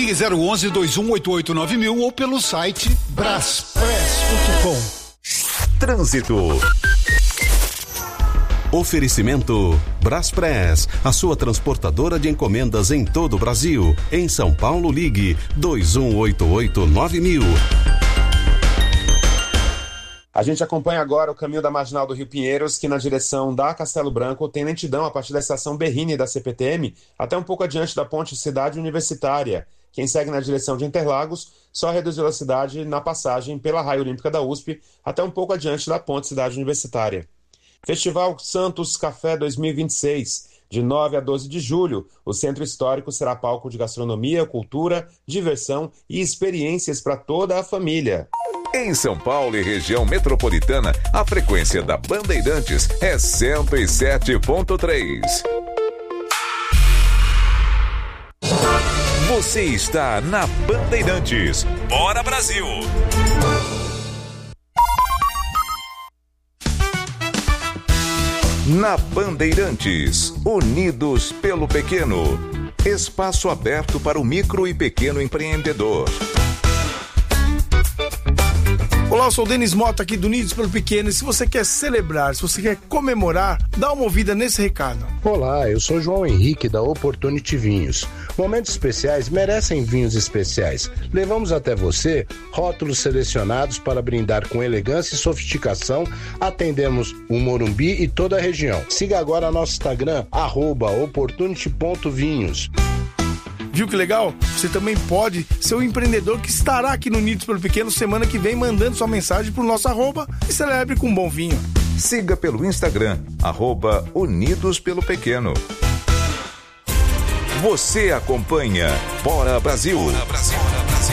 Ligue 011-2188-9000 ou pelo site braspress.com. Trânsito. Oferecimento Braspress, a sua transportadora de encomendas em todo o Brasil. Em São Paulo, ligue 2188-9000. A gente acompanha agora o caminho da Marginal do Rio Pinheiros, que na direção da Castelo Branco tem lentidão a partir da estação Berrini da CPTM até um pouco adiante da ponte Cidade Universitária. Quem segue na direção de Interlagos só reduz velocidade na passagem pela Raia Olímpica da USP até um pouco adiante da ponte Cidade Universitária. Festival Santos Café 2026. De 9 a 12 de julho, o Centro Histórico será palco de gastronomia, cultura, diversão e experiências para toda a família. Em São Paulo e região metropolitana, a frequência da Bandeirantes é 107.3. Você está na Bandeirantes. Bora, Brasil! Na Bandeirantes, Unidos pelo Pequeno. Espaço aberto para o micro e pequeno empreendedor. Olá, eu sou o Denis Mota aqui do Unidos pelo Pequeno, e se você quer celebrar, se você quer comemorar, dá uma ouvida nesse recado. Olá, eu sou João Henrique da Opportunity Vinhos. Momentos especiais merecem vinhos especiais. Levamos até você rótulos selecionados para brindar com elegância e sofisticação. Atendemos o Morumbi e toda a região. Siga agora nosso Instagram, @opportunity.vinhos. Viu que legal? Você também pode ser o empreendedor que estará aqui no Unidos pelo Pequeno semana que vem, mandando sua mensagem pro nosso @ e celebre com um bom vinho. Siga pelo Instagram, @Unidos pelo Pequeno. Você acompanha Bora Brasil. Bora Brasil. Bora Brasil.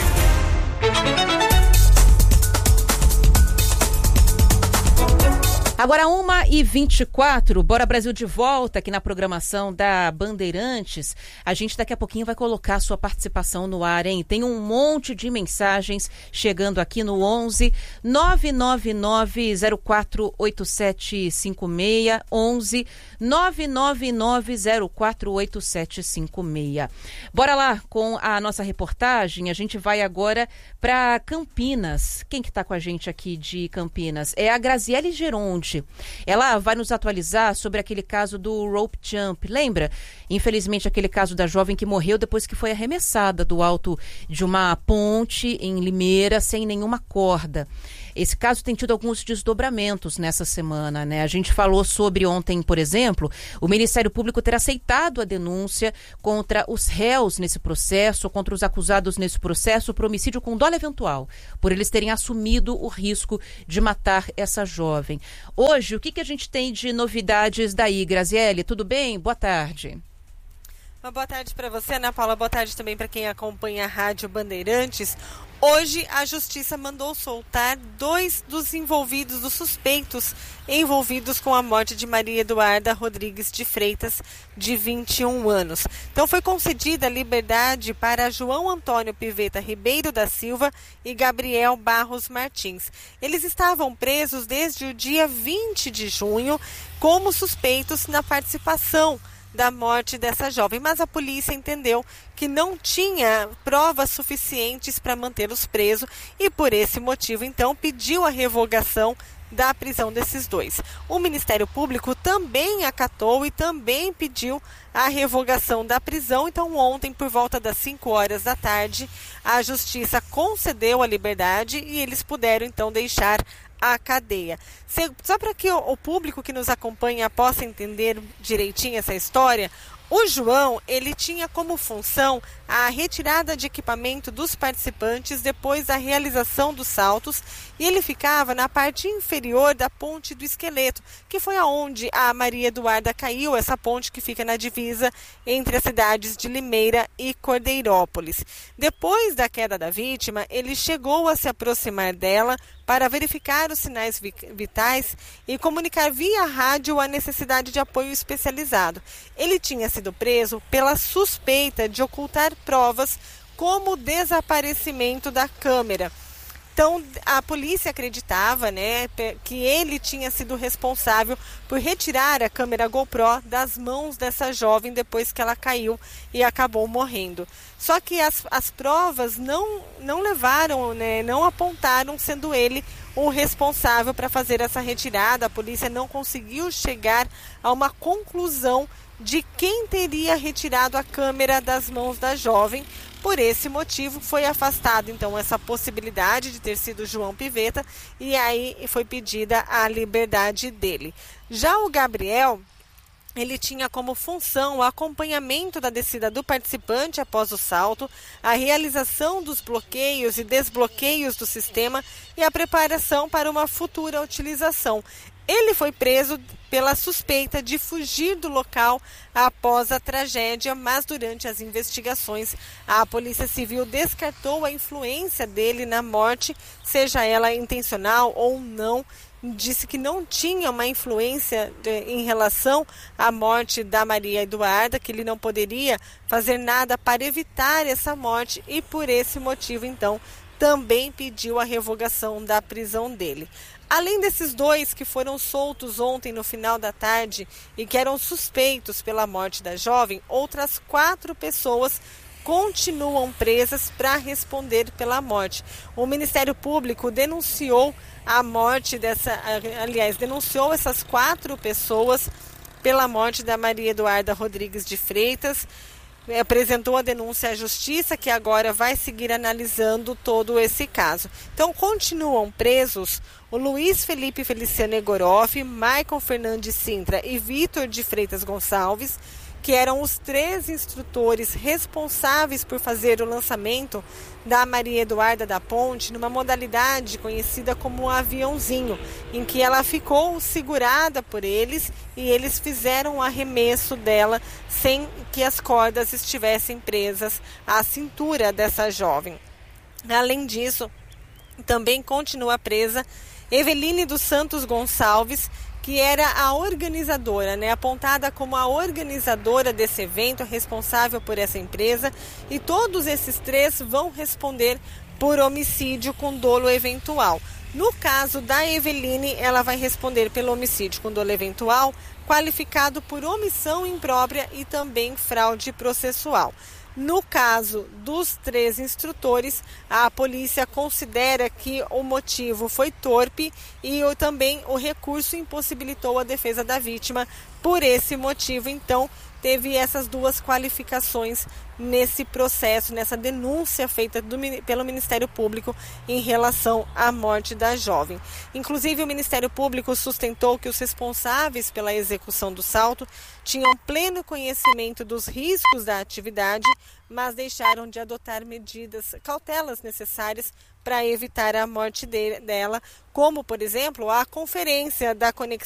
Agora 1h24, Bora Brasil de volta aqui na programação da Bandeirantes. A gente daqui a pouquinho vai colocar a sua participação no ar, hein? Tem um monte de mensagens chegando aqui no 11 999048756, 11 999048756. Bora lá com a nossa reportagem. A gente vai agora para Campinas. Quem que tá com a gente aqui de Campinas? É a Graziele Geronde. Ela vai nos atualizar sobre aquele caso do rope jump. Lembra? Infelizmente, aquele caso da jovem que morreu depois que foi arremessada do alto de uma ponte em Limeira sem nenhuma corda. Esse caso tem tido alguns desdobramentos nessa semana, né? A gente falou sobre ontem, por exemplo, o Ministério Público ter aceitado a denúncia contra os réus nesse processo, contra os acusados nesse processo por homicídio com dolo eventual, por eles terem assumido o risco de matar essa jovem. Hoje, o que a gente tem de novidades daí, Graziele? Tudo bem? Boa tarde. Uma boa tarde para você, Ana Paula. Boa tarde também para quem acompanha a Rádio Bandeirantes. Hoje, a Justiça mandou soltar 2 dos envolvidos, dos suspeitos envolvidos com a morte de Maria Eduarda Rodrigues de Freitas, de 21 anos. Então, foi concedida a liberdade para João Antônio Piveta Ribeiro da Silva e Gabriel Barros Martins. Eles estavam presos desde o dia 20 de junho como suspeitos na participação da morte dessa jovem, mas a polícia entendeu que não tinha provas suficientes para mantê-los presos e por esse motivo, então, pediu a revogação da prisão desses 2. O Ministério Público também acatou e também pediu a revogação da prisão. Então, ontem, por volta das 5 horas da tarde, a Justiça concedeu a liberdade e eles puderam, então, deixar a cadeia. Só para que o público que nos acompanha possa entender direitinho essa história, o João, ele tinha como função a retirada de equipamento dos participantes depois da realização dos saltos e ele ficava na parte inferior da ponte do esqueleto, que foi aonde a Maria Eduarda caiu, essa ponte que fica na divisa entre as cidades de Limeira e Cordeirópolis. Depois da queda da vítima, ele chegou a se aproximar dela para verificar os sinais vitais e comunicar via rádio a necessidade de apoio especializado. Ele tinha sido preso pela suspeita de ocultar provas como o desaparecimento da câmera. Então, a polícia acreditava, né, que ele tinha sido responsável por retirar a câmera GoPro das mãos dessa jovem depois que ela caiu e acabou morrendo. Só que as provas não levaram, né, não apontaram sendo ele o responsável para fazer essa retirada. A polícia não conseguiu chegar a uma conclusão de quem teria retirado a câmera das mãos da jovem. Por esse motivo, foi afastado, então, essa possibilidade de ter sido João Pivetta, e aí foi pedida a liberdade dele. Já o Gabriel, ele tinha como função o acompanhamento da descida do participante após o salto, a realização dos bloqueios e desbloqueios do sistema e a preparação para uma futura utilização. Ele foi preso pela suspeita de fugir do local após a tragédia, mas durante as investigações, a Polícia Civil descartou a influência dele na morte, seja ela intencional ou não. Disse que não tinha uma influência em relação à morte da Maria Eduarda, que ele não poderia fazer nada para evitar essa morte e por esse motivo, então, também pediu a revogação da prisão dele. Além desses dois que foram soltos ontem no final da tarde e que eram suspeitos pela morte da jovem, outras 4 pessoas continuam presas para responder pela morte. O Ministério Público denunciou a morte denunciou essas 4 pessoas pela morte da Maria Eduarda Rodrigues de Freitas. Apresentou a denúncia à Justiça, que agora vai seguir analisando todo esse caso. Então, continuam presos o Luiz Felipe Feliciano Egoroff, Maicon Fernandes Sintra e Vitor de Freitas Gonçalves, que eram os 3 instrutores responsáveis por fazer o lançamento da Maria Eduarda da Ponte numa modalidade conhecida como aviãozinho, em que ela ficou segurada por eles e eles fizeram o arremesso dela sem que as cordas estivessem presas à cintura dessa jovem. Além disso, também continua presa Eveline dos Santos Gonçalves, que era a organizadora, né, apontada como a organizadora desse evento, responsável por essa empresa, e todos esses 3 vão responder por homicídio com dolo eventual. No caso da Eveline, ela vai responder pelo homicídio com dolo eventual, qualificado por omissão imprópria e também fraude processual. No caso dos 3 instrutores, a polícia considera que o motivo foi torpe e também o recurso impossibilitou a defesa da vítima. Por esse motivo, então, teve essas 2 qualificações nesse processo, nessa denúncia feita pelo Ministério Público em relação à morte da jovem. Inclusive, o Ministério Público sustentou que os responsáveis pela execução do salto tinham pleno conhecimento dos riscos da atividade, mas deixaram de adotar cautelas necessárias para evitar a morte dela, como, por exemplo, a conferência da conexão